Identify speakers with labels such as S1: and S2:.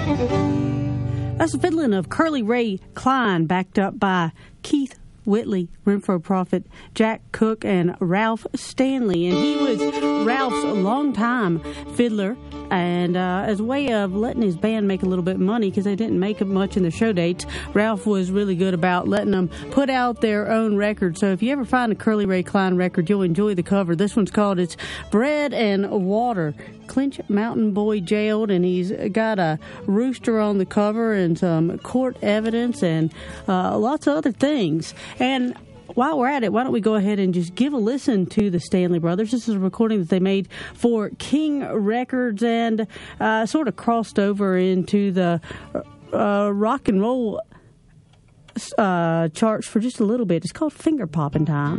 S1: That's the fiddling of Curly Ray Klein, backed up by Keith Whitley, Renfro Prophet, Jack Cook, and Ralph Stanley. And he was Ralph's longtime fiddler. And as a way of letting his band make a little bit of money, because they didn't make much in the show dates, Ralph was really good about letting them put out their own record. So if you ever find a Curly Ray Klein record, you'll enjoy the cover. This one's called It's Bread and Water. Clinch Mountain Boy jailed, and he's got a rooster on the cover and some court evidence and lots of other things. And while we're at it, why don't we go ahead and just give a listen to the Stanley Brothers. This is a recording that they made for King Records and sort of crossed over into the rock and roll charts for just a little bit. It's called Finger Poppin' Time.